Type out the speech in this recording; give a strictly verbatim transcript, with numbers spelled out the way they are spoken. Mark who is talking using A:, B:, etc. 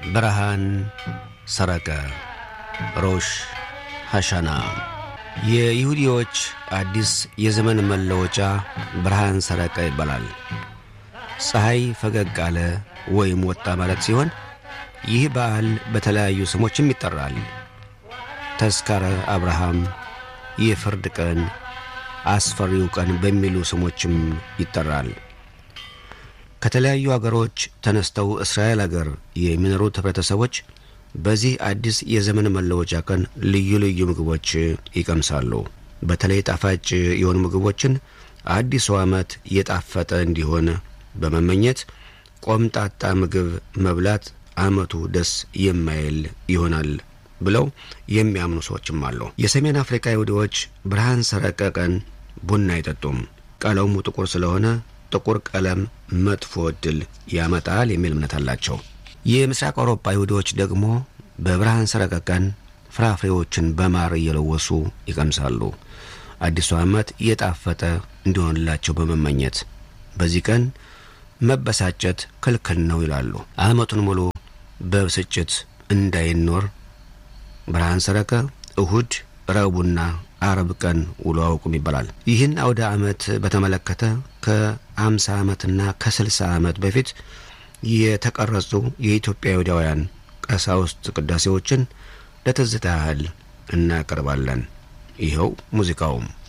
A: ብርሃን ሰረቀ ሮሽ ሐሻና የይሁዲዎች አዲስ የዘመን መለወጫ ብርሃን ሰረቀ ይባላል። ፀሐይ ፈገግ አለ ወይም ወጣ ማለት ሲሆን ይህ በዓል በተለያዩ ስሞችም ይጠራል። ተስካረ አብርሃም፣ የፍርድ ቀን፣ አስፈሪው ቀን በሚሉ ስሞችም ይጠራል። ከተለያዩ አገሮች ተነስተው እስራኤል አገር የሚኖሩ ህብረተሰቦች በዚህ አዲስ የዘመን መለወጫ ቀን ልዩ ልዩ ምግቦች ይቀምሳሉ። በተለይ ጣፋጭ የሆኑ ምግቦችን አዲሱ ዓመት የጣፈጠ እንዲሆን በመመኘት ቆምጣጣ ምግብ መብላት ዓመቱ ደስ የማይል ይሆናል ብለው የሚያምኑ ሰዎችም አሉ። የሰሜን አፍሪካ ይሁዲዎች ብርሃን ሰረቀ ቀን ቡና አይጠጡም። ቀለሙ ጥቁር ስለሆነ ጥቁር ቀለም መጥፎ ዕድል ያመጣል የሚል እምነት አላቸው። የምስራቅ አውሮፓ ይሁዲዎች ደግሞ በብርሃን ሰረቀ ቀን ፍራፍሬዎችን በማር እየለወሱ ይቀምሳሉ። አዲሱ ዓመት የጣፈጠ እንዲሆንላቸው በመመኘት በዚህ ቀን መበሳጨት ክልክል ነው ይላሉ። ዓመቱን ሙሉ በብስጭት እንዳይኖር ብርሃን ሰረቀ እሁድ፣ ረቡዕና ዓርብ ቀን ውሎ አውቁም ይባላል። ይህን አውደ ዓመት በተመለከተ ከአምሳ ዓመትና ከስልሳ ዓመት በፊት የተቀረጹ የኢትዮጵያ ይሁዳውያን ቀሳውስት ቅዳሴዎችን ለትዝታ ያህል እናቀርባለን። ይኸው ሙዚቃውም